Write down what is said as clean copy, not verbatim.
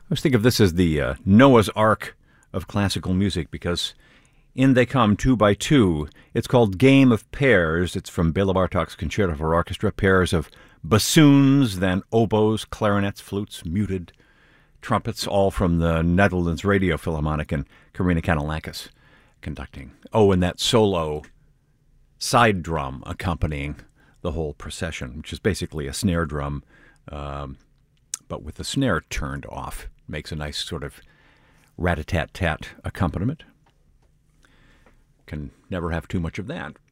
always think of this as the Noah's Ark of classical music because in they come two by two. It's called Game of Pairs. It's from Bela Bartok's Concerto for Orchestra. Pairs of bassoons, then oboes, clarinets, flutes, muted trumpets, all from the Netherlands Radio Philharmonic, and Karina Kanellakis conducting. Oh, and that solo side drum accompanying the whole procession, which is basically a snare drum, but with the snare turned off. Makes a nice sort of rat-a-tat-tat accompaniment. Can never have too much of that.